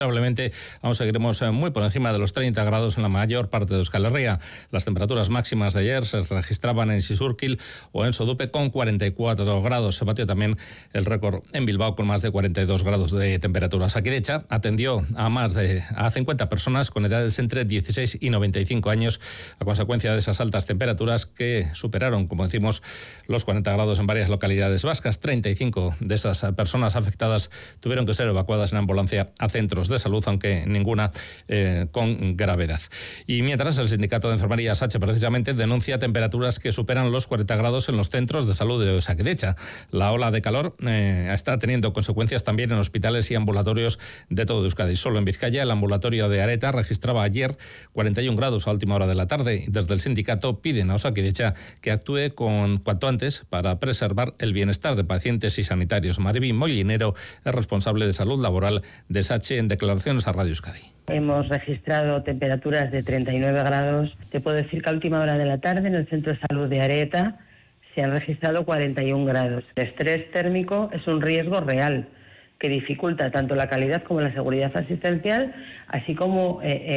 Probablemente aún seguiremos muy por encima de los 30 grados en la mayor parte de Euskal Herria. Las temperaturas máximas de ayer se registraban en Sisurquil o en Sodupe con 44 grados. Se batió también el récord en Bilbao con más de 42 grados de temperatura. Osakidetza atendió a 50 personas con edades entre 16 y 95 años a consecuencia de esas altas temperaturas que superaron, como decimos, los 40 grados en varias localidades vascas. 35 de esas personas afectadas tuvieron que ser evacuadas en ambulancia a centros de salud, aunque ninguna con gravedad. Y mientras, el sindicato de enfermería SACHE precisamente denuncia temperaturas que superan los 40 grados en los centros de salud de Osakidetza. La ola de calor está teniendo consecuencias también en hospitales y ambulatorios de todo Euskadi. Solo en Vizcaya, el ambulatorio de Areta registraba ayer 41 grados a última hora de la tarde. Desde el sindicato piden a Osakidetza que actúe cuanto antes para preservar el bienestar de pacientes y sanitarios. Mariby Mollinero es responsable de salud laboral de SACHE en declaraciones a Radio Euskadi. Hemos registrado temperaturas de 39 grados. Te puedo decir que a última hora de la tarde en el Centro de Salud de Areta se han registrado 41 grados. El estrés térmico es un riesgo real que dificulta tanto la calidad como la seguridad asistencial, así como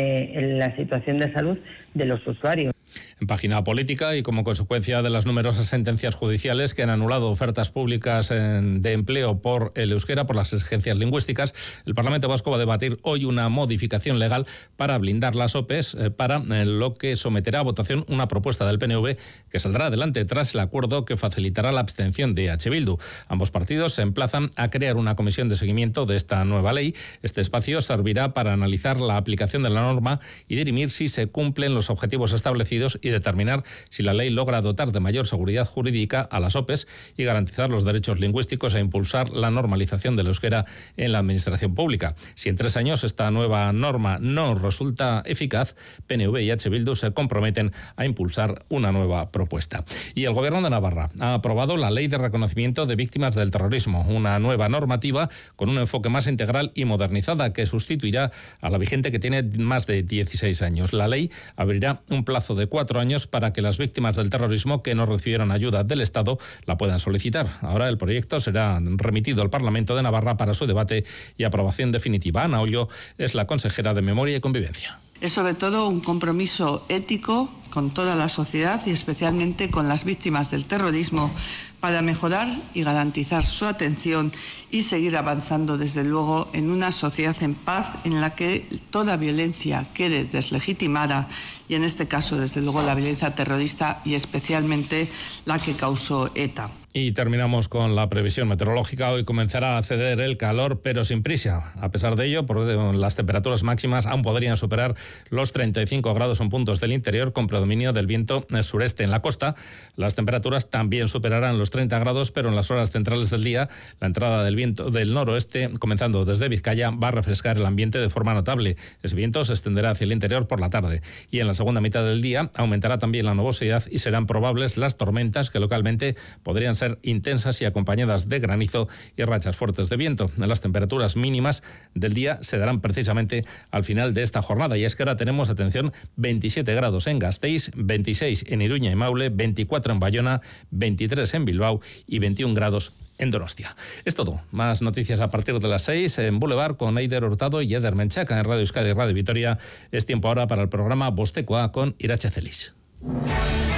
la situación de salud de los usuarios. En página política y como consecuencia de las numerosas sentencias judiciales que han anulado ofertas públicas de empleo por el euskera, por las exigencias lingüísticas, el Parlamento Vasco va a debatir hoy una modificación legal para blindar las OPEs, para lo que someterá a votación una propuesta del PNV que saldrá adelante tras el acuerdo que facilitará la abstención de H. Bildu. Ambos partidos se emplazan a crear una comisión de seguimiento de esta nueva ley. Este espacio servirá para analizar la aplicación de la norma y dirimir si se cumplen los objetivos establecidos y determinar si la ley logra dotar de mayor seguridad jurídica a las OPEs y garantizar los derechos lingüísticos e impulsar la normalización del euskera en la administración pública. Si en 3 años esta nueva norma no resulta eficaz, PNV y H. Bildu se comprometen a impulsar una nueva propuesta. Y el Gobierno de Navarra ha aprobado la Ley de Reconocimiento de Víctimas del Terrorismo, una nueva normativa con un enfoque más integral y modernizada que sustituirá a la vigente que tiene más de 16 años. La ley abrirá un plazo de 4 años para que las víctimas del terrorismo que no recibieron ayuda del Estado la puedan solicitar. Ahora el proyecto será remitido al Parlamento de Navarra para su debate y aprobación definitiva. Ana Ollo es la consejera de Memoria y Convivencia. Es sobre todo un compromiso ético con toda la sociedad y especialmente con las víctimas del terrorismo para mejorar y garantizar su atención y seguir avanzando desde luego en una sociedad en paz en la que toda violencia quede deslegitimada y en este caso desde luego la violencia terrorista y especialmente la que causó ETA. Y terminamos con la previsión meteorológica. Hoy comenzará a ceder el calor, pero sin prisa. A pesar de ello, las temperaturas máximas aún podrían superar los 35 grados en puntos del interior, con predominio del viento sureste. En la costa, las temperaturas también superarán los 30 grados, pero en las horas centrales del día, la entrada del viento del noroeste, comenzando desde Vizcaya, va a refrescar el ambiente de forma notable. Ese viento se extenderá hacia el interior por la tarde. Y en la segunda mitad del día, aumentará también la nubosidad y serán probables las tormentas que localmente podrían ser intensas y acompañadas de granizo y rachas fuertes de viento. Las temperaturas mínimas del día se darán precisamente al final de esta jornada. Y es que ahora tenemos, atención, 27 grados en Gasteiz, 26 en Iruña y Maule, 24 en Bayona, 23 en Bilbao y 21 grados en Donostia. Es todo. Más noticias a partir de las 6 en Boulevard con Eider Hurtado y Eder Menchaca en Radio Euskadi y Radio Vitoria. Es tiempo ahora para el programa Bostekoa con Irache Celis.